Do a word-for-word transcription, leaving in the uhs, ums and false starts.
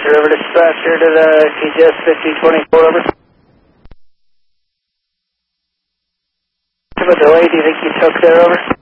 Roger, over dispatcher to the T G S fifty twenty-four, over. What delay do you think you took there, over?